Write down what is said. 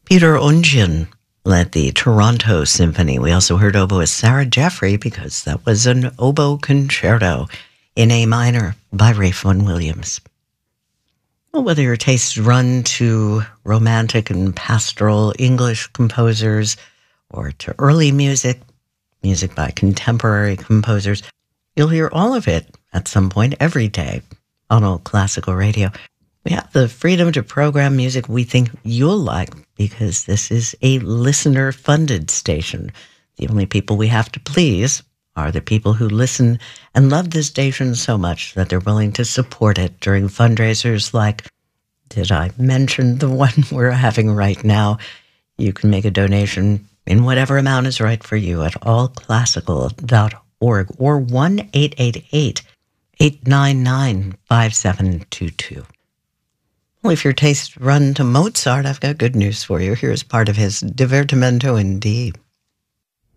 Peter Ongian led the Toronto Symphony. We also heard oboist Sarah Jeffrey because that was an oboe concerto in A minor by Ralph Vaughan Williams. Well, whether your tastes run to romantic and pastoral English composers or to early music by contemporary composers, you'll hear all of it at some point every day on Old Classical Radio. We have the freedom to program music we think you'll like because this is a listener-funded station. The only people we have to please are the people who listen and love this station so much that they're willing to support it during fundraisers like, did I mention the one we're having right now? You can make a donation in whatever amount is right for you at allclassical.org or 1-888-899-5722. Well, if your tastes run to Mozart, I've got good news for you. Here's part of his Divertimento in D.